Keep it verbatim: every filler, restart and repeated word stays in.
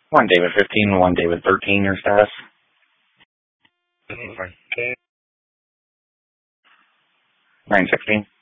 One David fifteen, one David thirteen, your status. Okay. nine sixteen.